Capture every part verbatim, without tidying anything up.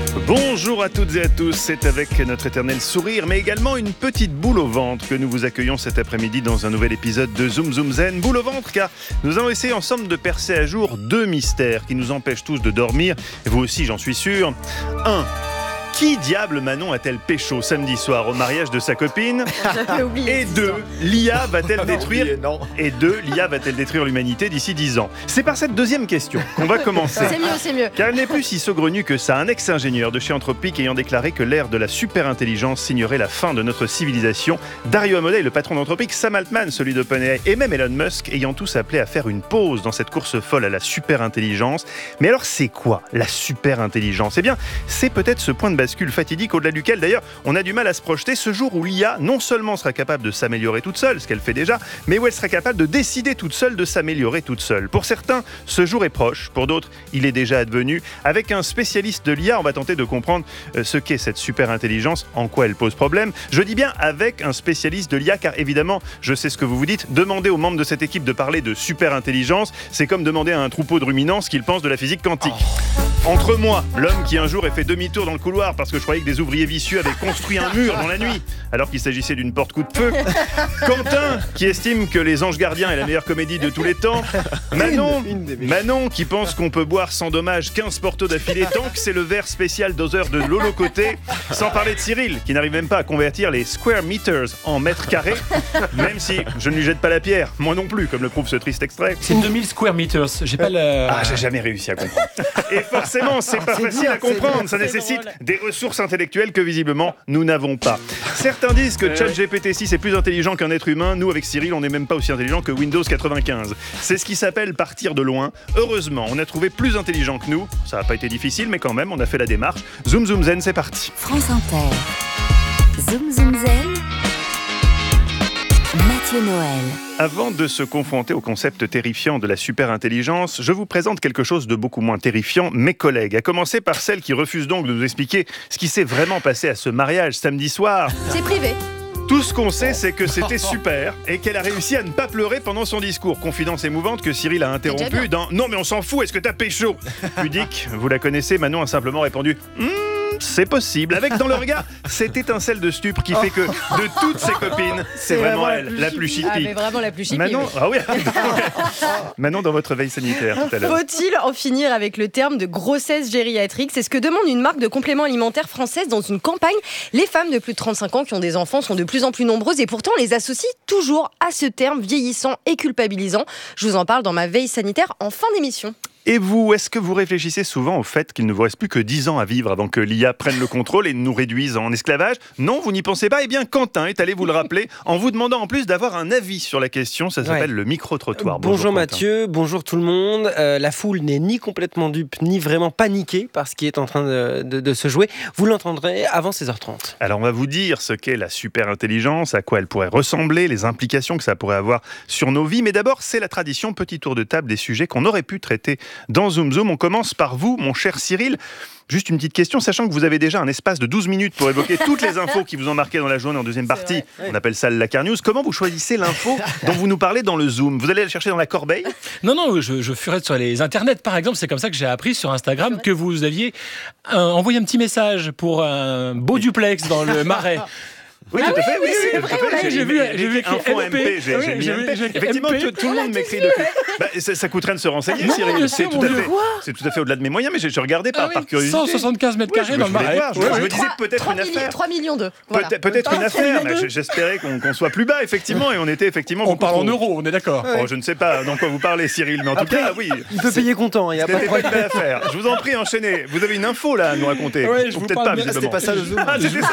Bonjour à toutes et à tous, c'est avec notre éternel sourire, mais également une petite boule au ventre que nous vous accueillons cet après-midi dans un nouvel épisode de Zoom Zoom Zen. Boule au ventre car nous allons essayer ensemble de percer à jour deux mystères qui nous empêchent tous de dormir, et vous aussi j'en suis sûr. Un. Qui diable Manon a-t-elle pécho samedi soir au mariage de sa copine? Et deux, l'I A va-t-elle détruire Et deux, l'I A va-t-elle détruire l'humanité d'ici dix ans? C'est par cette deuxième question qu'on va commencer. C'est mieux, c'est mieux. Car elle n'est plus si saugrenue que ça. Un ex-ingénieur de chez Anthropic ayant déclaré que l'ère de la super-intelligence signerait la fin de notre civilisation. Dario Amodei, le patron d'Anthropic, Sam Altman, celui d'OpenAI, et même Elon Musk, ayant tous appelé à faire une pause dans cette course folle à la super-intelligence. Mais alors, c'est quoi la super-intelligence? Eh bien, c'est peut-être ce point de bascule fatidique au-delà duquel d'ailleurs on a du mal à se projeter, ce jour où l'I A non seulement sera capable de s'améliorer toute seule, ce qu'elle fait déjà, mais où elle sera capable de décider toute seule de s'améliorer toute seule. Pour certains, ce jour est proche, pour d'autres, il est déjà advenu. Avec un spécialiste de l'I A, on va tenter de comprendre ce qu'est cette super intelligence, en quoi elle pose problème. Je dis bien avec un spécialiste de l'I A, car évidemment, je sais ce que vous vous dites, demander aux membres de cette équipe de parler de super intelligence, c'est comme demander à un troupeau de ruminants ce qu'ils pensent de la physique quantique. Oh. Entre moi, l'homme qui un jour a fait demi-tour dans le couloir parce que je croyais que des ouvriers vicieux avaient construit un mur dans la nuit, alors qu'il s'agissait d'une porte coup de feu. Quentin, qui estime que Les Anges Gardiens est la meilleure comédie de tous les temps. Manon, Manon qui pense qu'on peut boire sans dommage quinze portos d'affilée tant que c'est le verre spécial doseur de Lolo Côté. Sans parler de Cyril, qui n'arrive même pas à convertir les square meters en mètres carrés, même si je ne lui jette pas la pierre, moi non plus, comme le prouve ce triste extrait. C'est deux mille square meters, j'ai pas le... Ah, j'ai jamais réussi à comprendre. Et forcément, c'est pas facile à comprendre, ça nécessite des ressources intellectuelles que visiblement nous n'avons pas. Certains disent que ChatGPT six est plus intelligent qu'un être humain. Nous, avec Cyril, on n'est même pas aussi intelligent que Windows quatre-vingt-quinze. C'est ce qui s'appelle partir de loin. Heureusement, on a trouvé plus intelligent que nous. Ça n'a pas été difficile, mais quand même, on a fait la démarche. Zoom Zoom Zen, c'est parti. France Inter. Zoom Zoom Zen. Mathieu Noël. Avant de se confronter au concept terrifiant de la super-intelligence, je vous présente quelque chose de beaucoup moins terrifiant, mes collègues. À commencer par celle qui refuse donc de nous expliquer ce qui s'est vraiment passé à ce mariage samedi soir. C'est privé. Tout ce qu'on sait, c'est que c'était super et qu'elle a réussi à ne pas pleurer pendant son discours. Confidence émouvante que Cyril a interrompu dans « Non mais on s'en fout, est-ce que t'as pécho ?» Pudique, vous la connaissez, Manon a simplement répondu hmm, « C'est possible », avec dans le regard cette étincelle de stupre qui fait que de toutes ses copines, c'est, c'est vraiment, vraiment elle, la plus chippie. Ah mais vraiment la plus chippie. Manon, ah oui. Manon, dans votre veille sanitaire tout à l'heure. Faut-il en finir avec le terme de grossesse gériatrique? C'est ce que demande une marque de compléments alimentaires française dans une campagne. Les femmes de plus de trente-cinq ans qui ont des enfants sont de plus en plus nombreuses et pourtant on les associe toujours à ce terme vieillissant et culpabilisant. Je vous en parle dans ma veille sanitaire en fin d'émission. Et vous, est-ce que vous réfléchissez souvent au fait qu'il ne vous reste plus que dix ans à vivre avant que l'I A prenne le contrôle et nous réduise en esclavage? Non, vous n'y pensez pas? Eh bien, Quentin est allé vous le rappeler en vous demandant en plus d'avoir un avis sur la question. Ça s'appelle ouais. le micro-trottoir. Bonjour, bonjour Mathieu, bonjour tout le monde. Euh, la foule n'est ni complètement dupe, ni vraiment paniquée par ce qui est en train de, de, de se jouer. Vous l'entendrez avant seize heures trente. Alors, on va vous dire ce qu'est la super-intelligence, à quoi elle pourrait ressembler, les implications que ça pourrait avoir sur nos vies. Mais d'abord, c'est la tradition, petit tour de table des sujets qu'on aurait pu traiter dans Zoom Zoom. On commence par vous, mon cher Cyril. Juste une petite question, sachant que vous avez déjà un espace de douze minutes pour évoquer toutes les infos qui vous ont marqué dans la journée en deuxième partie. On appelle ça le Lacar News. Comment vous choisissez l'info dont vous nous parlez dans le Zoom? Vous allez la chercher dans la corbeille? Non, non, je, je furetais sur les internets, par exemple. C'est comme ça que j'ai appris sur Instagram que vous aviez euh, envoyé un petit message pour un beau duplex dans le Marais. Oui, tout à fait, oui, oui, c'est vrai, j'ai, j'ai vu, j'ai vu info M P, j'ai, j'ai mis M P. Effectivement, tout, tout le monde m'écrit depuis. Bah, ça, ça coûterait de se renseigner, non, Cyril. C'est tout, à fait, c'est tout à fait au-delà de mes moyens, mais je, je regardais par, ah oui, par curiosité. cent soixante-quinze mètres carrés oui, dans le Marais. Voir, je, je me disais peut-être une affaire. trois millions d'euros. Voilà. Peut-être, peut-être une affaire, mais j'espérais qu'on, qu'on soit plus bas, effectivement, et on était effectivement. On parle en euros, on est d'accord. Oh, je ne sais pas dans quoi vous parlez, Cyril, mais en tout cas, oui. Il peut payer comptant, il n'y a pas de problème. C'était pas une belle affaire. Je vous en prie, enchaînez. Vous avez une info là à nous raconter. Oui, je vous peut-être pas, visiblement. C'était pas ça le Zoom.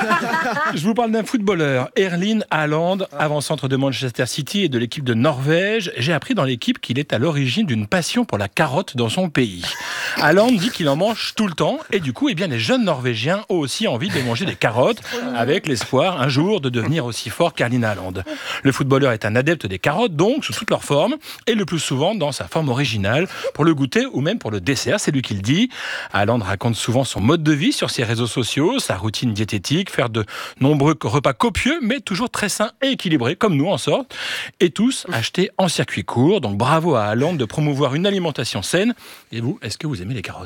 Je vous parle d'un footballeur, Erling Haaland, avant-centre de Manchester City et de l'équipe de Norvège. J'ai appris dans l'équipe qu'il est à l'origine d'une passion pour la carotte dans son pays. Haaland dit qu'il en mange tout le temps et du coup, eh bien, les jeunes Norvégiens ont aussi envie de manger des carottes avec l'espoir un jour de devenir aussi fort qu'Erling Haaland. Le footballeur est un adepte des carottes, donc sous toutes leurs formes et le plus souvent dans sa forme originale pour le goûter ou même pour le dessert, c'est lui qui le dit. Haaland raconte souvent son mode de vie sur ses réseaux sociaux, sa routine diététique, faire de nombreux repas repas copieux, mais toujours très sains et équilibrés, comme nous en sorte, et tous achetés en circuit court. Donc bravo à Haaland de promouvoir une alimentation saine. Et vous, est-ce que vous aimez les carottes ?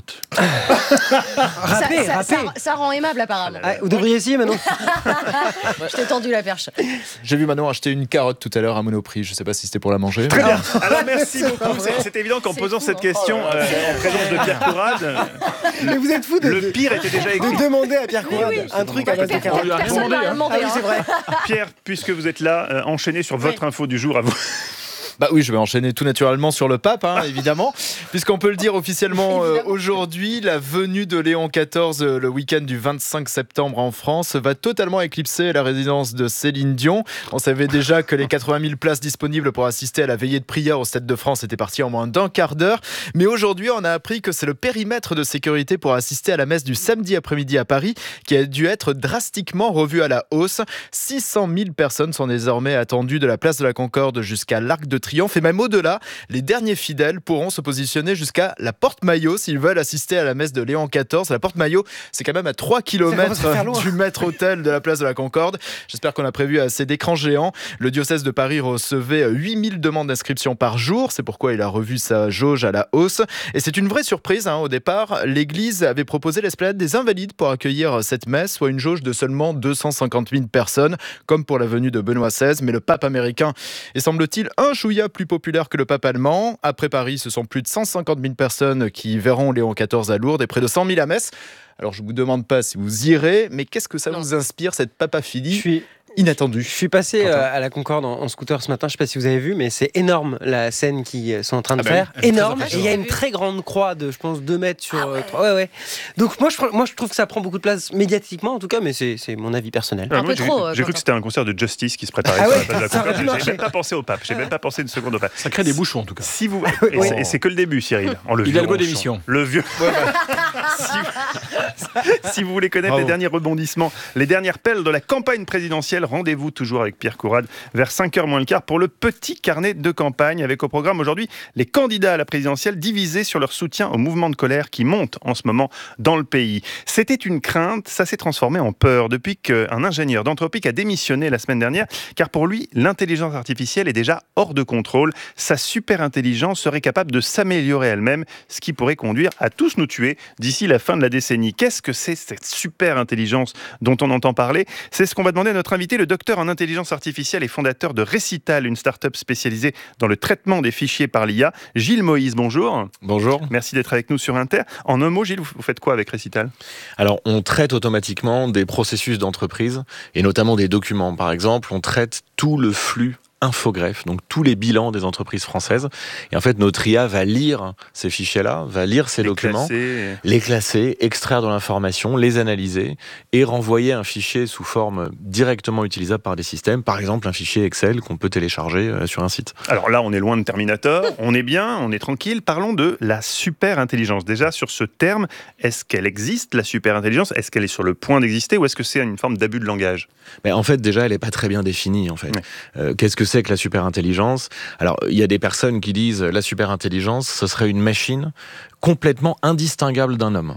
Râpé, ça, râpé. ça, ça rend aimable apparemment. Ah, vous devriez essayer maintenant. Je t'ai tendu la perche. J'ai vu Manon acheter une carotte tout à l'heure à Monoprix. Je sais pas si c'était pour la manger. Très bien. Alors merci beaucoup. C'est, c'est évident qu'en C'est posant fou, cette hein. question euh, en présence de Pierre Courade, Mais vous êtes fou de, le pire était déjà écrit. de demander à Pierre Courade oui. un truc à base de On carottes. lui a Personne ne demandé, m'a hein. demandé. Ah oui, c'est vrai. Pierre, puisque vous êtes là, euh, enchaînez sur votre info du jour à vous. Bah oui, je vais enchaîner tout naturellement sur le pape, hein, évidemment, puisqu'on peut le dire officiellement euh, aujourd'hui, la venue de Léon quatorze euh, le week-end du vingt-cinq septembre en France va totalement éclipser la résidence de Céline Dion. On savait déjà que les quatre-vingt mille places disponibles pour assister à la veillée de prière au Stade de France étaient parties en moins d'un quart d'heure, mais aujourd'hui on a appris que c'est le périmètre de sécurité pour assister à la messe du samedi après-midi à Paris qui a dû être drastiquement revu à la hausse. six cent mille personnes sont désormais attendues de la place de la Concorde jusqu'à l'Arc de Triomphe. Et même au-delà, les derniers fidèles pourront se positionner jusqu'à la Porte Maillot s'ils veulent assister à la messe de Léon quatorze. La Porte Maillot, c'est quand même à trois kilomètres du maître-autel de la place de la Concorde. J'espère qu'on a prévu assez d'écrans géants. Le diocèse de Paris recevait huit mille demandes d'inscription par jour. C'est pourquoi il a revu sa jauge à la hausse. Et c'est une vraie surprise. Hein. Au départ, l'Église avait proposé l'esplanade des Invalides pour accueillir cette messe, soit une jauge de seulement deux cent cinquante mille personnes, comme pour la venue de Benoît seize. Mais le pape américain est, semble-t-il, un chouïa plus populaire que le pape allemand. Après Paris, ce sont plus de cent cinquante mille personnes qui verront Léon quatorze à Lourdes et près de cent mille à Metz. Alors je ne vous demande pas si vous irez, mais qu'est-ce que ça Non. vous inspire, cette papaphilie Je suis, inattendue? je suis passé Quentin. euh, à la Concorde en, en scooter ce matin, je ne sais pas si vous avez vu, mais c'est énorme la scène qu'ils sont en train de Ah bah faire. oui, elle est très Énorme. Et il y a impressionnante. une très grande croix de, je pense, deux mètres sur euh, trois. Ouais, ouais. Donc moi je, moi, je trouve que ça prend beaucoup de place médiatiquement, en tout cas, mais c'est, c'est mon avis personnel. Un Ah, moi, peu j'ai, trop, euh, j'ai cru Quentin. que c'était un concert de Justice qui se préparait Ah sur ouais, la place de la ça aurait Concorde. pu J'ai marcher. même pas pensé au pape. J'ai même pas pensé une seconde au pape. Ça crée des bouchons en tout cas. Si vous, oui. et, c'est, et c'est que le début, Cyril. En le Hidalgo vieux d'émission. ronchon. Le vieux. si, si vous voulez connaître Bravo. les derniers rebondissements, les dernières pelles de la campagne présidentielle, rendez-vous toujours avec Pierre Courade vers cinq heures moins le quart pour le petit carnet de campagne. Avec au programme aujourd'hui les candidats à la présidentielle divisés sur leur soutien au mouvement de colère qui monte en ce moment dans le pays. C'était une crainte, ça s'est transformé en peur depuis qu'un ingénieur d'Anthropic a démissionné la semaine dernière, car pour lui, l'intelligence artificielle est déjà hors de contrôle. Sa super intelligence serait capable de s'améliorer elle-même, ce qui pourrait conduire à tous nous tuer d'ici la fin de la décennie. Qu'est-ce que c'est cette super intelligence dont on entend parler ? C'est ce qu'on va demander à notre invité, le docteur en intelligence artificielle et fondateur de Recital, une start-up spécialisée dans le traitement des fichiers par l'I A. Gilles Moïse, bonjour. Bonjour. Merci d'être avec nous sur Inter. En un mot, Gilles, vous faites quoi avec Recital ? Alors, on traite automatiquement des processus d'entreprise et notamment des documents. Par exemple, on traite tout le flux infogreffe, donc tous les bilans des entreprises françaises. Et en fait, notre I A va lire ces fichiers-là, va lire ces Les documents, classer. les classer, extraire de l'information, les analyser et renvoyer un fichier sous forme directement utilisable par des systèmes, par exemple un fichier Excel qu'on peut télécharger euh, sur un site. Alors là, on est loin de Terminator, on est bien, on est tranquille. Parlons de la super intelligence. Déjà, sur ce terme, est-ce qu'elle existe, la super intelligence ? Est-ce qu'elle est sur le point d'exister ou est-ce que c'est une forme d'abus de langage ? Mais en fait, déjà, elle n'est pas très bien définie. En fait, Ouais. euh, qu'est-ce que c'est que la super-intelligence ? Alors, il y a des personnes qui disent la super-intelligence, ce serait une machine complètement indistinguable d'un homme.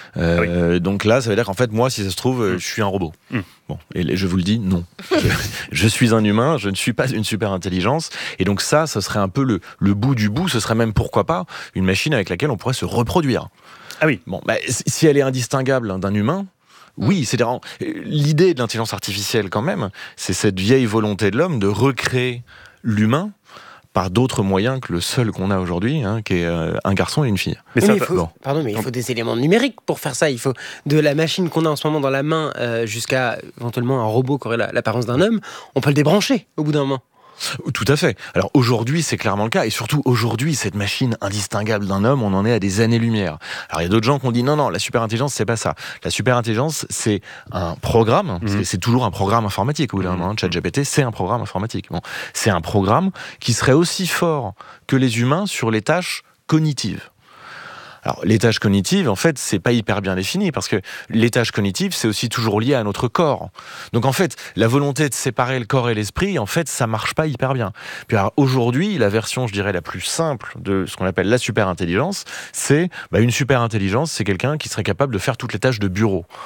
Euh, Donc là, ça veut dire qu'en fait, moi, si ça se trouve, euh, je suis un robot. Mm. Bon, et je vous le dis, non. je, je suis un humain, je ne suis pas une super-intelligence. Et donc ça, ce serait un peu le, le bout du bout. Ce serait même, pourquoi pas, une machine avec laquelle on pourrait se reproduire. Ah oui. Bon, bah, si elle est indistinguable hein, d'un humain, oui, c'est-à-dire, l'idée de l'intelligence artificielle quand même, c'est cette vieille volonté de l'homme de recréer l'humain par d'autres moyens que le seul qu'on a aujourd'hui, hein, qui est euh, un garçon et une fille. Mais Oui, ça mais il va- faut, bon. pardon, mais il faut des éléments numériques pour faire ça. Il faut de la machine qu'on a en ce moment dans la main euh, jusqu'à éventuellement un robot qui aurait la- l'apparence d'un homme. On peut le débrancher au bout d'un moment. Tout à fait. Alors aujourd'hui, c'est clairement le cas. Et surtout, aujourd'hui, cette machine indistinguable d'un homme, on en est à des années-lumière. Alors il y a d'autres gens qui ont dit non, non, la super-intelligence, c'est pas ça. La super-intelligence, c'est un programme. Mhm. C'est, c'est toujours un programme informatique. Au bout d'un moment, ChatGPT, c'est un programme informatique. Bon, c'est un programme qui serait aussi fort que les humains sur les tâches cognitives. Alors, les tâches cognitives, en fait, c'est pas hyper bien défini parce que les tâches cognitives, c'est aussi toujours lié à notre corps. Donc, en fait, la volonté de séparer le corps et l'esprit, en fait, ça marche pas hyper bien. Puis, alors, aujourd'hui, la version, je dirais, la plus simple de ce qu'on appelle la super-intelligence, c'est bah, une super-intelligence, c'est quelqu'un qui serait capable de faire toutes les tâches de bureau.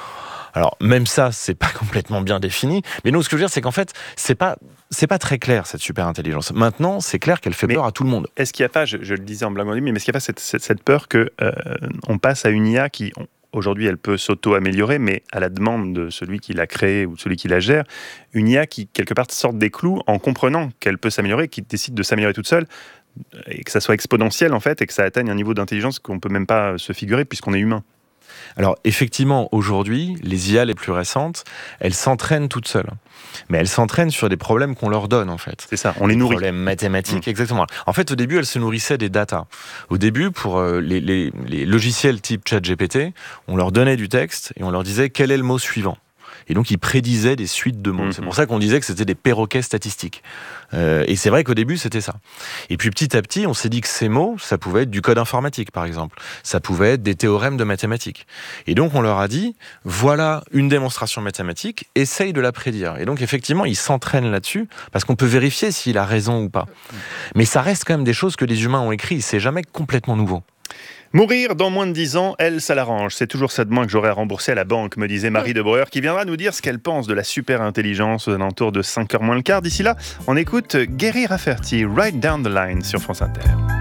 Alors même ça, c'est pas complètement bien défini. Mais non, ce que je veux dire, c'est qu'en fait, c'est pas c'est pas très clair cette super intelligence. Maintenant, c'est clair qu'elle fait mais peur à tout le monde. Est-ce qu'il n'y a pas, je, je le disais en blague, mais est-ce qu'il n'y a pas cette, cette, cette peur que euh, on passe à une I A qui on, aujourd'hui, elle peut s'auto-améliorer, mais à la demande de celui qui l'a créée ou de celui qui la gère, une I A qui quelque part sorte des clous en comprenant qu'elle peut s'améliorer, qui décide de s'améliorer toute seule, et que ça soit exponentiel en fait, et que ça atteigne un niveau d'intelligence qu'on peut même pas se figurer puisqu'on est humain. Alors effectivement, aujourd'hui, les I A les plus récentes, elles s'entraînent toutes seules. Mais elles s'entraînent sur des problèmes qu'on leur donne en fait. C'est ça, on les nourrit. Des problèmes mathématiques, mmh. exactement. En fait, au début, elles se nourrissaient des data. Au début, pour euh, les, les, les logiciels type ChatGPT, on leur donnait du texte et on leur disait quel est le mot suivant. Et donc, ils prédisaient des suites de mots. Mm-hmm. C'est pour ça qu'on disait que c'était des perroquets statistiques. Euh, et c'est vrai qu'au début, c'était ça. Et puis, petit à petit, on s'est dit que ces mots, ça pouvait être du code informatique, par exemple. Ça pouvait être des théorèmes de mathématiques. Et donc, on leur a dit, voilà une démonstration mathématique, essaye de la prédire. Et donc, effectivement, ils s'entraînent là-dessus, parce qu'on peut vérifier s'il a raison ou pas. Mais ça reste quand même des choses que les humains ont écrites. C'est jamais complètement nouveau. Mourir dans moins de dix ans, elle, ça l'arrange. C'est toujours ça de moins que j'aurais à rembourser à la banque, me disait Marie de Breuer, qui viendra nous dire ce qu'elle pense de la super intelligence aux alentours de cinq heures moins le quart. D'ici là, on écoute Guéry Rafferty, Right Down the Line sur France Inter.